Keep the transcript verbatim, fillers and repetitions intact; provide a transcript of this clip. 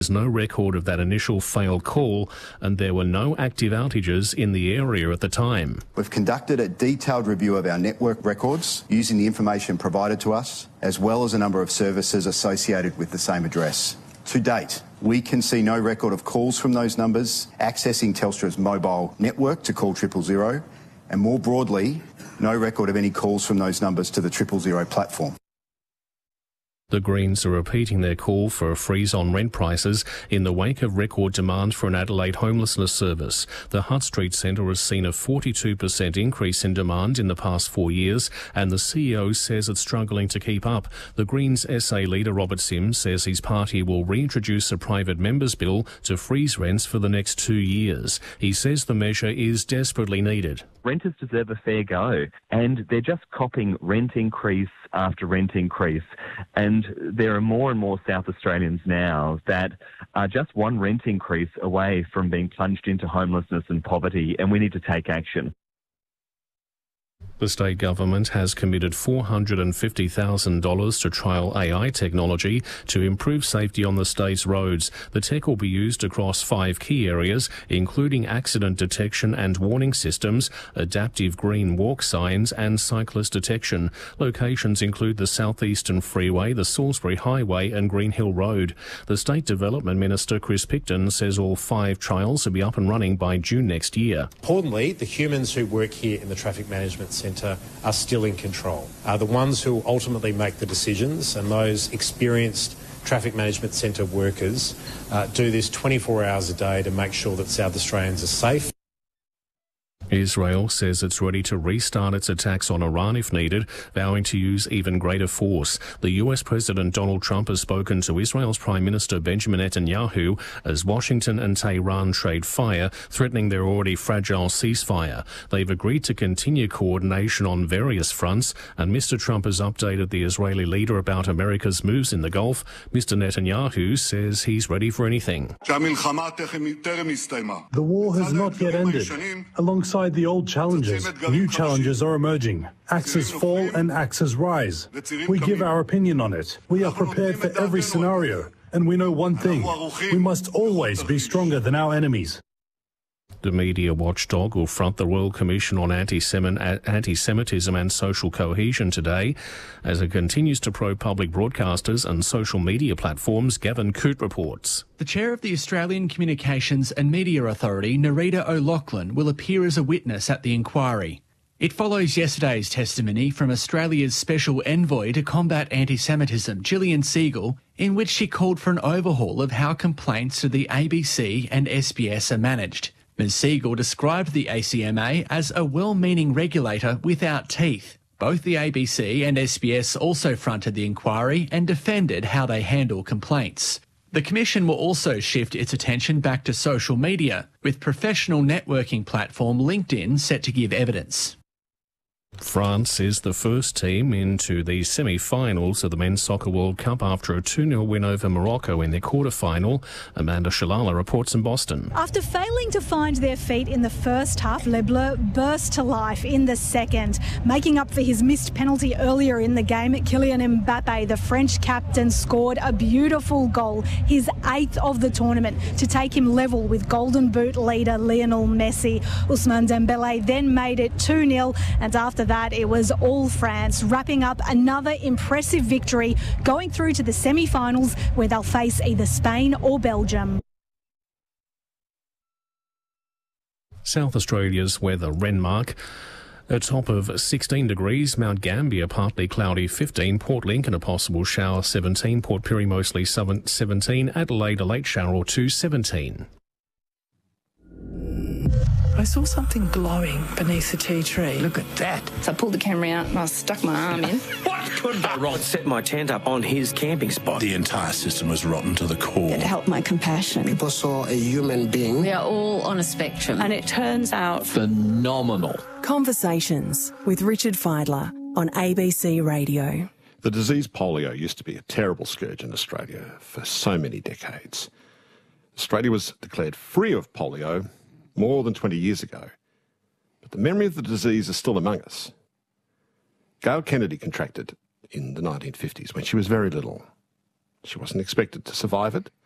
There's no record of that initial failed call, and there were no active outages in the area at the time. We've conducted a detailed review of our network records using the information provided to us, as well as a number of services associated with the same address. To date, we can see no record of calls from those numbers accessing Telstra's mobile network to call triple zero, and more broadly, no record of any calls from those numbers to the triple zero platform. The Greens are repeating their call for a freeze on rent prices in the wake of record demand for an Adelaide homelessness service. The Hutt Street Centre has seen a forty-two percent increase in demand in the past four years, and the C E O says it's struggling to keep up. The Greens S A leader Robert Sims says his party will reintroduce a private members' bill to freeze rents for the next two years. He says the measure is desperately needed. Renters deserve a fair go, and they're just copping rent increase after rent increase. And there are more and more South Australians now that are just one rent increase away from being plunged into homelessness and poverty, and we need to take action. The state government has committed four hundred fifty thousand dollars to trial A I technology to improve safety on the state's roads. The tech will be used across five key areas, including accident detection and warning systems, adaptive green walk signs and cyclist detection. Locations include the Southeastern Freeway, the Salisbury Highway and Green Hill Road. The State Development Minister Chris Picton says all five trials will be up and running by June next year. Importantly, the humans who work here in the Traffic Management Centre are still in control, are the ones who ultimately make the decisions, and those experienced Traffic Management Centre workers uh, do this twenty-four hours a day to make sure that South Australians are safe. Israel says it's ready to restart its attacks on Iran if needed, vowing to use even greater force. The U S President Donald Trump has spoken to Israel's Prime Minister Benjamin Netanyahu as Washington and Tehran trade fire, threatening their already fragile ceasefire. They've agreed to continue coordination on various fronts, and Mister Trump has updated the Israeli leader about America's moves in the Gulf. Mister Netanyahu says he's ready for anything. The war has not yet ended. Alongside the old challenges, new challenges are emerging. Axes fall and axes rise. We give our opinion on it. We are prepared for every scenario. And we know one thing: we must always be stronger than our enemies. The media watchdog will front the Royal Commission on Anti-Semitism and Social Cohesion today as it continues to probe public broadcasters and social media platforms. Gavin Coote reports. The chair of the Australian Communications and Media Authority, Nerita O'Loughlin, will appear as a witness at the inquiry. It follows yesterday's testimony from Australia's Special Envoy to Combat Anti-Semitism, Gillian Siegel, in which she called for an overhaul of how complaints to the A B C and S B S are managed. Miz Siegel described the A C M A as a well-meaning regulator without teeth. Both the A B C and S B S also fronted the inquiry and defended how they handle complaints. The Commission will also shift its attention back to social media, with professional networking platform LinkedIn set to give evidence. France is the first team into the semi-finals of the Men's Soccer World Cup after a two nil win over Morocco in their quarter-final. Amanda Shalala reports in Boston. After failing to find their feet in the first half, Les Bleus burst to life in the second. Making up for his missed penalty earlier in the game, Kylian Mbappe, the French captain, scored a beautiful goal, his eighth of the tournament, to take him level with Golden Boot leader Lionel Messi. Ousmane Dembele then made it two nil, and after that, it was all France, wrapping up another impressive victory, going through to the semi-finals where they'll face either Spain or Belgium. South Australia's weather, Renmark. A top of sixteen degrees, Mount Gambier partly cloudy fifteen, Port Lincoln a possible shower seventeen, Port Pirie mostly seventeen, Adelaide a late shower or two, seventeen. I saw something glowing beneath the tea tree. Look at that. So I pulled the camera out and I stuck my arm in. What could go wrong? Set my tent up on his camping spot. The entire system was rotten to the core. It helped my compassion. People saw a human being. We are all on a spectrum. And it turns out phenomenal. Conversations with Richard Fidler on A B C Radio. The disease polio used to be a terrible scourge in Australia for so many decades. Australia was declared free of polio more than twenty years ago, but the memory of the disease is still among us. Gail Kennedy contracted in the nineteen fifties when she was very little. She wasn't expected to survive it.